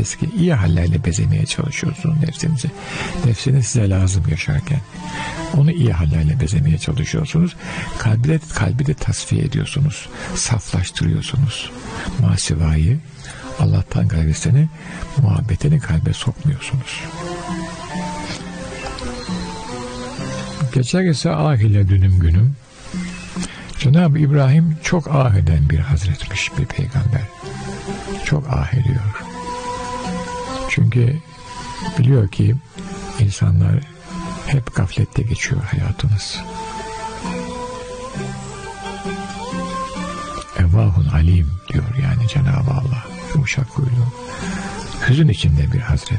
keski iyi hallerle bezemeye çalışıyorsunuz nefsinizi. Nefsiniz size lazım yaşarken. Onu iyi hallerle bezemeye çalışıyorsunuz. Kalbi de tasfiye ediyorsunuz. Saflaştırıyorsunuz. Masivayı, Allah'tan gayrısını, muhabbetini kalbe sokmuyorsunuz. Geçer ise ah ile dünüm günüm. Cenab-ı İbrahim çok ah eden bir hazretmiş, bir peygamber. Çok ah ediyor. Çünkü biliyor ki insanlar hep gaflette geçiyor hayatınız. Evvahun alim diyor yani Cenab-ı Allah. Yumuşak huylu. Hüzün içinde bir hazret.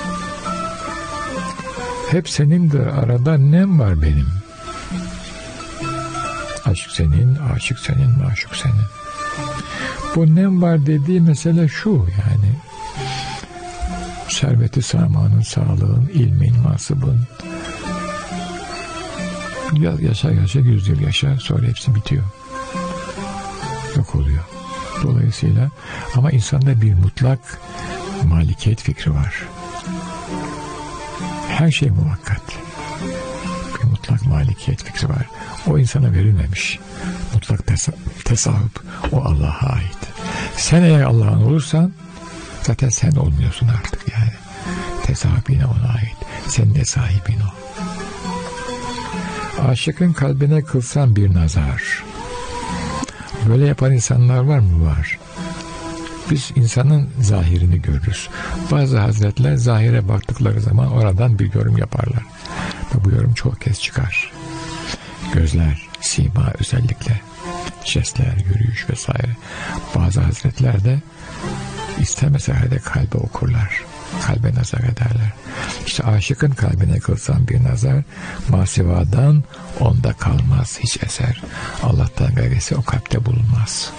Hep senindir arada nem var benim. Aşk senin, aşık senin, maşuk senin. Bu nem var dediği mesele şu yani. Serveti samanın, sağlığın, ilmin, masıbın. Yaşa 100 yıl yaşa, sonra hepsi bitiyor. Yok oluyor. Dolayısıyla ama insanda bir mutlak malikiyet fikri var. Her şey muvakkat. Bir mutlak malikiyet fikri var. O insana verilmemiş. Mutlak tesahüp o Allah'a ait. Sen eğer Allah'ın olursan zaten sen olmuyorsun artık yani. Tesahüp yine ona ait. Senin de sahibin o. Aşıkın kalbine kılsan bir nazar. Böyle yapan insanlar var mı? Var. Biz insanın zahirini görürüz. Bazı hazretler zahire baktıkları zaman oradan bir yorum yaparlar. Ve bu yorum çok kez çıkar. Gözler, sima özellikle, jestler, yürüyüş vesaire. Bazı hazretler de istemese halde kalbe okurlar. Kalbe nazar ederler. İşte aşıkın kalbine kılsan bir nazar, masivadan onda kalmaz hiç eser. Allah'tan gayrisi o kalpte bulunmaz.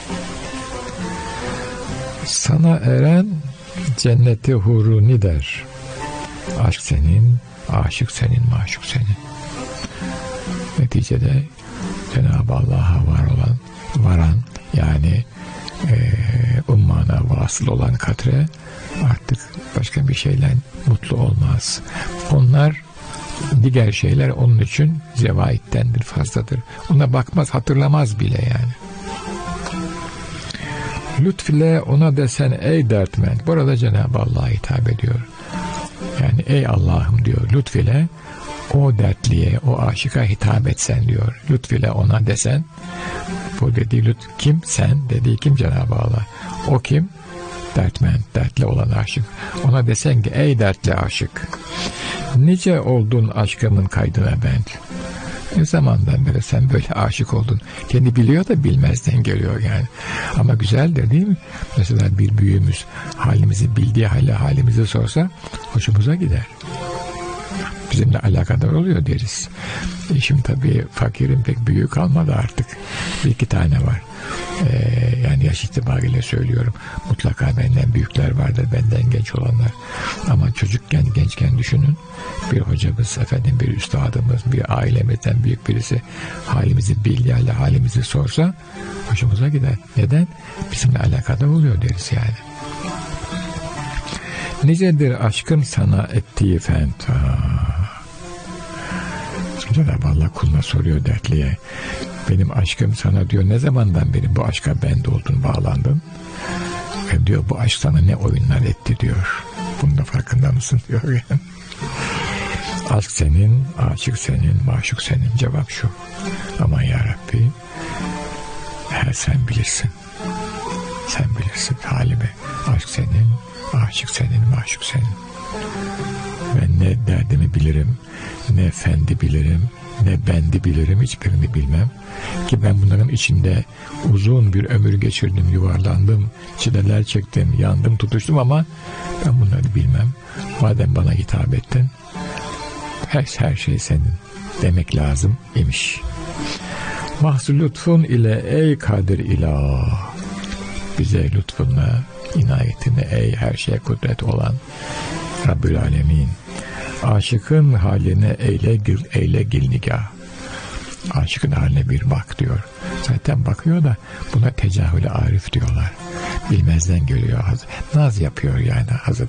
Sana eren cenneti huruni der. Aşk senin, aşık senin, maşuk senin. Neticede Cenab-ı Allah'a varan yani ummana vasıl olan katre artık başka bir şeyle mutlu olmaz. Onlar diğer şeyler onun için zevaittendir, fazladır. Ona bakmaz, hatırlamaz bile yani. Lütfüyle ona desen ey dertmen. Bu arada Cenab-ı Allah'a hitap ediyor. Yani ey Allah'ım diyor, lütfüyle o dertliye, o aşıka hitap etsen diyor. Lütfüyle ona desen. Bu dediği kim? Sen. Dediği kim? Cenab-ı Allah. O kim? Dertmen, dertli olan aşık. Ona desen ki ey dertli aşık. Nice oldun aşkımın kaydına ben. Ne zamandan beri sen böyle aşık oldun? Kendi biliyor da bilmezden geliyor yani. Ama güzeldir değil mi? Mesela bir büyüğümüz halimizi bildiği halimizi sorsa hoşumuza gider. Bizimle alakadar oluyor deriz. Şimdi tabii fakirin pek büyüğü kalmadı artık. Bir iki tane var. Yani yaş itibariyle söylüyorum. Mutlaka benden büyükler vardır, benden genç olanlar. Ama çocukken, gençken düşünün. Bir hocamız, bir üstadımız, bir ailemizden büyük birisi halimizi bildiği halimizi sorsa hoşumuza gider. Neden? Bizimle alakadar oluyor deriz yani. Nicedir aşkın sana ettiği fenta. Cenab-ı Allah kuluna soruyor dertliye. Benim aşkım sana diyor ne zamandan beri bu aşka ben doldun, bağlandın? Ve diyor bu aşk sana ne oyunlar etti diyor. Bunun da farkında mısın diyor yani. Aşk senin, aşık senin, maşuk senin. Cevap şu. Aman yarabbi, sen bilirsin. Sen bilirsin halimi. Aşk senin, aşık senin, maşuk senin. Ben ne derdimi bilirim, ne fendi bilirim, ne bendi bilirim, hiçbirini bilmem. Ki ben bunların içinde uzun bir ömür geçirdim, yuvarlandım, çileler çektim, yandım, tutuştum ama ben bunları bilmem. Madem bana hitap ettin, her şey senin demek lazım imiş. Mahzul lütfun ile ey kadir ilah, bize lütfunla, inayetine ey her şeye kudret olan Rabbül Alemin, aşıkın haline eyle gil nigah. Aşıkın haline bir bak diyor. Zaten bakıyor da buna tecahül-i arif diyorlar. Bilmezden geliyor. Naz yapıyor yani.